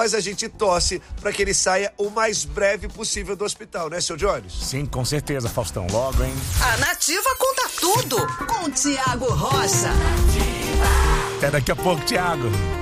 mas a gente torce para que ele saia o mais breve possível do hospital, né, seu Jones? Sim, com certeza, Faustão. Logo, hein? A Nativa conta tudo com Tiago Rocha. Até daqui a pouco, Tiago.